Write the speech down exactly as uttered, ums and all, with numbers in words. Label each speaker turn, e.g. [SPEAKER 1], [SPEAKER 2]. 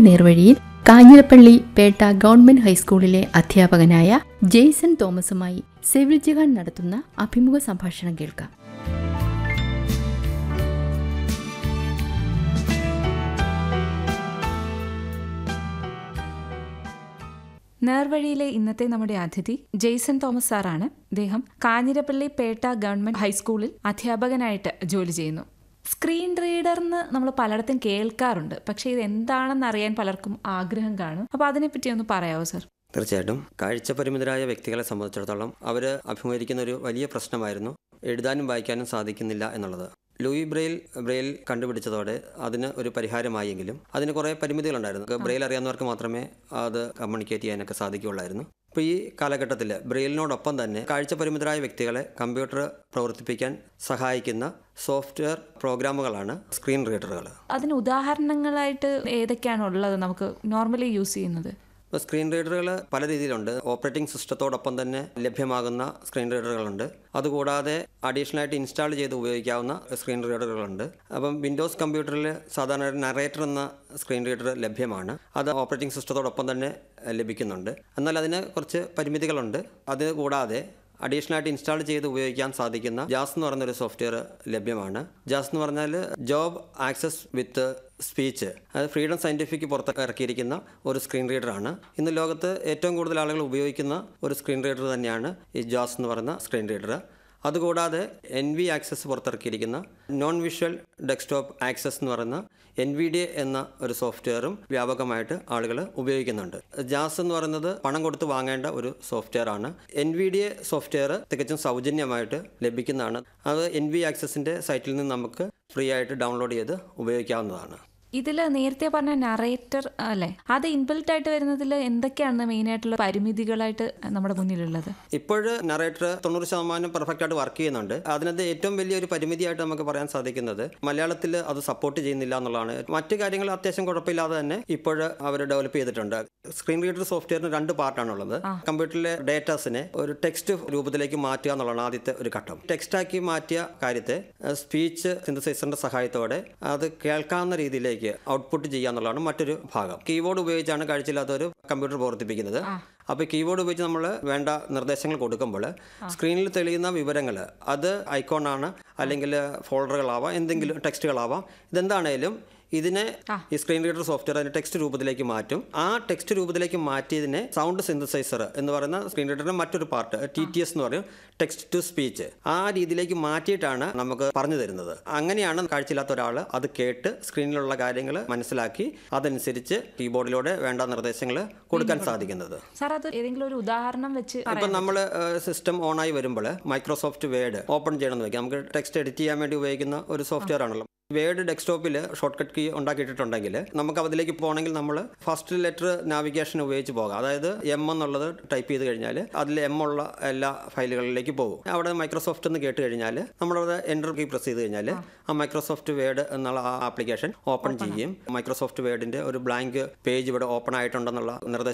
[SPEAKER 1] നേർവഴിയിൽ Kanjirappally Pettah government ഹൈസ്കൂളിലെ അധ്യാപകനായ Jason തോമസുമായി Sevil Jahan നടത്തുന്ന അഭിമുഖ സംഭാഷണം കേൾക്കാം.
[SPEAKER 2] നേർവഴിയിലെ ഇന്നത്തെ നമ്മുടെ അതിഥി ജെയ്സൺ തോമസ് സാറാണ്. അദ്ദേഹം കാഞ്ഞിരപ്പള്ളി പേട്ട ഗവൺമെന്റ് ഹൈസ്കൂളിൽ അധ്യാപകനായിട്ട് ജോലി ചെയ്യുന്നു. സ്ക്രീൻ റീഡർ എന്ന് നമ്മൾ പലയിടത്തും കേൾക്കാറുണ്ട്, പക്ഷേ ഇത് എന്താണെന്ന് അറിയാൻ പലർക്കും ആഗ്രഹം കാണും. അപ്പോൾ അതിനെപ്പറ്റി ഒന്ന് പറയാമോ സർ?
[SPEAKER 3] തീർച്ചയായിട്ടും. കാഴ്ച പരിമിതരായ വ്യക്തികളെ സംബന്ധിച്ചിടത്തോളം അവർ അഭിമുഖീകരിക്കുന്ന ഒരു വലിയ പ്രശ്നമായിരുന്നു എഴുതാനും വായിക്കാനും സാധിക്കുന്നില്ല എന്നുള്ളത്. ലൂയി ബ്രെയിൽ ബ്രെയിൽ കണ്ടുപിടിച്ചതോടെ അതിന് ഒരു പരിഹാരമായെങ്കിലും അതിന് കുറേ പരിമിതികളുണ്ടായിരുന്നു. ബ്രെയിൽ അറിയാവുന്നവർക്ക് മാത്രമേ അത് കമ്മ്യൂണിക്കേറ്റ് ചെയ്യാനൊക്കെ സാധിക്കുകയുള്ളായിരുന്നു. ഇപ്പോൾ ഈ കാലഘട്ടത്തിൽ ബ്രെയിലിനോടൊപ്പം തന്നെ കാഴ്ച പരിമിതരായ വ്യക്തികളെ കമ്പ്യൂട്ടർ പ്രവർത്തിപ്പിക്കാൻ സഹായിക്കുന്ന സോഫ്റ്റ്വെയർ പ്രോഗ്രാമുകളാണ് സ്ക്രീൻ റീഡറുകൾ.
[SPEAKER 2] അതിന് ഉദാഹരണങ്ങളായിട്ട് ഏതൊക്കെയാണ് ഉള്ളത് നമുക്ക് നോർമലി യൂസ് ചെയ്യുന്നത്?
[SPEAKER 3] ഇപ്പോൾ സ്ക്രീൻ റീഡറുകൾ പല രീതിയിലുണ്ട്. ഓപ്പറേറ്റിംഗ് സിസ്റ്റത്തോടൊപ്പം തന്നെ ലഭ്യമാകുന്ന സ്ക്രീൻ റീഡറുകളുണ്ട്. അതുകൂടാതെ അഡീഷണലായിട്ട് ഇൻസ്റ്റാൾ ചെയ്ത് ഉപയോഗിക്കാവുന്ന സ്ക്രീൻ റീഡറുകളുണ്ട്. അപ്പം വിൻഡോസ് കമ്പ്യൂട്ടറിൽ സാധാരണ നറേറ്റർ എന്ന സ്ക്രീൻ റീഡർ ലഭ്യമാണ്. അത് ഓപ്പറേറ്റിംഗ് സിസ്റ്റത്തോടൊപ്പം തന്നെ ലഭിക്കുന്നുണ്ട്. എന്നാൽ അതിന് കുറച്ച് പരിമിതികളുണ്ട്. അത് കൂടാതെ അഡീഷണലായിട്ട് ഇൻസ്റ്റാൾ ചെയ്ത് ഉപയോഗിക്കാൻ സാധിക്കുന്ന ജാസ് എന്ന് പറയുന്നൊരു സോഫ്റ്റ്വെയർ ലഭ്യമാണ്. ജാസ് എന്ന് പറഞ്ഞാൽ ജോബ് ആക്സസ് വിത്ത് സ്പീച്ച്, അത് ഫ്രീഡം സയൻറ്റിഫിക് പുറത്ത് ഇറക്കിയിരിക്കുന്ന ഒരു സ്ക്രീൻ റീഡറാണ്. ഇന്ന് ലോകത്ത് ഏറ്റവും കൂടുതൽ ആളുകൾ ഉപയോഗിക്കുന്ന ഒരു സ്ക്രീൻ റീഡർ തന്നെയാണ് ഈ ജാസ് എന്ന് പറയുന്ന സ്ക്രീൻ റീഡർ. അതുകൂടാതെ N V access പുറത്തിറക്കിയിരിക്കുന്ന non visual desktop access എന്ന് പറയുന്ന എൻ വി ഡി എ എന്ന ഒരു സോഫ്റ്റ്വെയറും വ്യാപകമായിട്ട് ആളുകൾ ഉപയോഗിക്കുന്നുണ്ട്. ജാസ് എന്ന് പറയുന്നത് പണം കൊടുത്ത് വാങ്ങേണ്ട ഒരു സോഫ്റ്റ്വെയർ ആണ്. N V D A software തികച്ചും സൗജന്യമായിട്ട് ലഭിക്കുന്നതാണ്. അത് എൻ വി ആക്സസിൻ്റെ സൈറ്റിൽ നിന്ന് നമുക്ക് ഫ്രീ ആയിട്ട് ഡൗൺലോഡ് ചെയ്ത് ഉപയോഗിക്കാവുന്നതാണ്.
[SPEAKER 2] ഇതിൽ നേരത്തെ പറഞ്ഞ നറേറ്റർ അല്ലേ, അത് ഇൻബിൽറ്റ് ആയിട്ട് വരുന്നതിൽ എന്തൊക്കെയാണ് മെയിനായിട്ടുള്ള പരിമിതികളായിട്ട് നമ്മുടെ മുന്നിലുള്ളത്?
[SPEAKER 3] ഇപ്പോൾ നറേറ്റർ തൊണ്ണൂറ് ശതമാനം പെർഫെക്റ്റ് ആയിട്ട് വർക്ക് ചെയ്യുന്നുണ്ട്. അതിനകത്ത് ഏറ്റവും വലിയൊരു പരിമിതിയായിട്ട് നമുക്ക് പറയാൻ സാധിക്കുന്നത് മലയാളത്തിൽ അത് സപ്പോർട്ട് ചെയ്യുന്നില്ല എന്നുള്ളതാണ്. മറ്റു കാര്യങ്ങൾ അത്യാവശ്യം കുഴപ്പമില്ലാതെ തന്നെ ഇപ്പോൾ അവർ ഡെവലപ്പ് ചെയ്തിട്ടുണ്ട്. സ്ക്രീൻ റീഡർ സോഫ്റ്റ്വെയറിന് രണ്ട് പാർട്ടാണുള്ളത്. കമ്പ്യൂട്ടറിലെ ഡേറ്റാസിനെ ഒരു ടെക്സ്റ്റ് രൂപത്തിലേക്ക് മാറ്റുക എന്നുള്ളതാണ് ആദ്യത്തെ ഒരു ഘട്ടം. ടെക്സ്റ്റാക്കി മാറ്റിയ കാര്യത്തെ സ്പീച്ച് സിന്തസൈസറിന്റെ സഹായത്തോടെ അത് കേൾക്കാവുന്ന രീതിയിലേക്ക് ഔട്ട്പുട്ട് ചെയ്യുക എന്നുള്ളതാണ് മറ്റൊരു ഭാഗം. കീബോർഡ് ഉപയോഗിച്ചാണ് കാഴ്ചയില്ലാത്തൊരു കമ്പ്യൂട്ടർ പ്രവർത്തിപ്പിക്കുന്നത്. അപ്പോൾ കീബോർഡ് ഉപയോഗിച്ച് നമ്മൾ വേണ്ട നിർദ്ദേശങ്ങൾ കൊടുക്കുമ്പോൾ സ്ക്രീനിൽ തെളിയുന്ന വിവരങ്ങൾ അത് ഐക്കോണാണ്, അല്ലെങ്കിൽ ഫോൾഡറുകളാവാം, എന്തെങ്കിലും ടെക്സ്റ്റുകളാവാം. ഇതെന്താണേലും ഇതിനെ ഈ സ്ക്രീൻ റീഡർ സോഫ്റ്റ്വെയർ അതിന്റെ ടെക്സ്റ്റ് രൂപത്തിലേക്ക് മാറ്റും. ആ ടെക്സ്റ്റ് രൂപത്തിലേക്ക് മാറ്റിയതിനെ സൗണ്ട് സിന്തസൈസർ എന്ന് പറയുന്ന സ്ക്രീൻ റീഡറിന്റെ മറ്റൊരു പാർട്ട് ടി ടി എസ് എന്ന് പറയും, ടെക്സ്റ്റ് ടു സ്പീച്ച്, ആ രീതിയിലേക്ക് മാറ്റിയിട്ടാണ് നമുക്ക് പറഞ്ഞു തരുന്നത്. അങ്ങനെയാണ് കാഴ്ചയില്ലാത്ത ഒരാൾ അത് കേട്ട് സ്ക്രീനിലുള്ള കാര്യങ്ങൾ മനസ്സിലാക്കി അതനുസരിച്ച് കീബോർഡിലൂടെ വേണ്ട നിർദ്ദേശങ്ങൾ കൊടുക്കാൻ സാധിക്കുന്നത്.
[SPEAKER 2] സാർ, അത് ഏതെങ്കിലും ഒരു ഉദാഹരണം വെച്ച്
[SPEAKER 3] ഇപ്പം നമ്മൾ സിസ്റ്റം ഓണായി വരുമ്പോൾ മൈക്രോസോഫ്റ്റ് വേഡ് ഓപ്പൺ ചെയ്യണമെന്ന് വെക്കാം. നമുക്ക് ടെക്സ്റ്റ് എഡിറ്റ് ചെയ്യാൻ വേണ്ടി ഉപയോഗിക്കുന്ന ഒരു സോഫ്റ്റ്വെയർ ആണല്ലോ. വേഡ് ഡെസ്ക്ടോപ്പിൽ ഷോർട്ട് കട്ട് കീ ഉണ്ടാക്കിയിട്ടുണ്ടെങ്കിൽ നമുക്ക് അതിലേക്ക് പോകണമെങ്കിൽ നമ്മൾ ഫസ്റ്റ് ലെറ്റർ നാവിഗേഷൻ ഉപയോഗിച്ച് പോകാം. അതായത് എം എന്നുള്ളത് ടൈപ്പ് ചെയ്ത് കഴിഞ്ഞാൽ അതിൽ എം ഉള്ള എല്ലാ ഫയലുകളിലേക്ക് പോകും. അവിടെ മൈക്രോസോഫ്റ്റ് എന്ന് കേട്ട് കഴിഞ്ഞാൽ നമ്മളവിടെ എൻ്റർ കീ പ്രസ് ചെയ്ത് കഴിഞ്ഞാൽ ആ മൈക്രോസോഫ്റ്റ് വേഡ് എന്നുള്ള ആ ആപ്ലിക്കേഷൻ ഓപ്പൺ ചെയ്യും. മൈക്രോസോഫ്റ്റ് വേഡിൻ്റെ ഒരു ബ്ലാങ്ക് പേജ് ഇവിടെ ഓപ്പൺ ആയിട്ടുണ്ടെന്നുള്ള നിർദ്ദേശം